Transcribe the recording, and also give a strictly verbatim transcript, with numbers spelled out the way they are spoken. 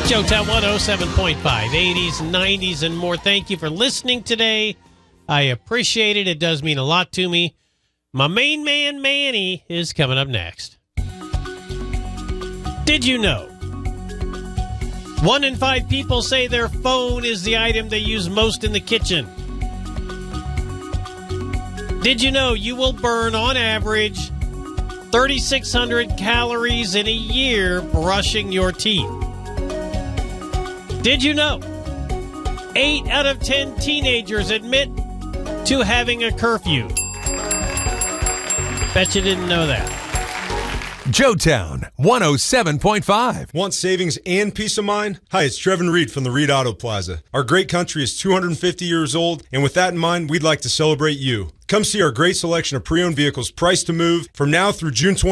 Joetown one oh seven point five, eighties, nineties, and more. Thank you for listening today. I appreciate it. It does mean a lot to me. My main man, Manny, is coming up next. Did you know? One in five people say their phone is the item they use most in the kitchen. Did you know you will burn, on average, thirty-six hundred calories in a year brushing your teeth? Did you know eight out of ten teenagers admit to having a curfew? Bet you didn't know that. Joetown one oh seven point five. Want savings and peace of mind? Hi, it's Trevin Reed from the Reed Auto Plaza. Our great country is two hundred fifty years old, and with that in mind, we'd like to celebrate you. Come see our great selection of pre-owned vehicles priced to move from now through June twentieth.